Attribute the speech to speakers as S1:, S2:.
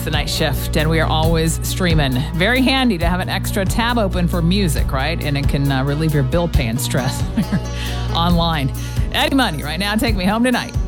S1: The Night Shift, and we are always streaming. Very handy to have an extra tab open for music, right? And it can relieve your bill paying stress online. Eddie Money right now. Take Me Home Tonight.